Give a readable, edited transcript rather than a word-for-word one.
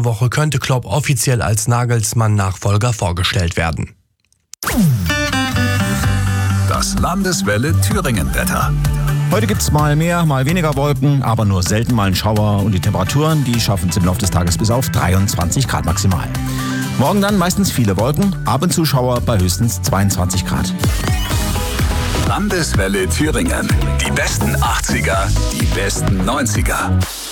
nächste Woche könnte Klopp offiziell als Nagelsmann-Nachfolger vorgestellt werden. Das Landeswelle Thüringen-Wetter. Heute gibt es mal mehr, mal weniger Wolken, aber nur selten mal einen Schauer und die Temperaturen, die schaffen es im Laufe des Tages bis auf 23 Grad maximal. Morgen dann meistens viele Wolken, ab und zu Schauer bei höchstens 22 Grad. Landeswelle Thüringen. Die besten 80er, die besten 90er.